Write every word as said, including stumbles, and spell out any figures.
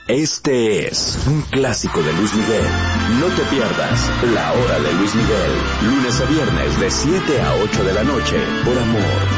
Este es un clásico de Luis Miguel. No te pierdas La Hora de Luis Miguel. Lunes a viernes de siete a ocho de la noche. Por Amor.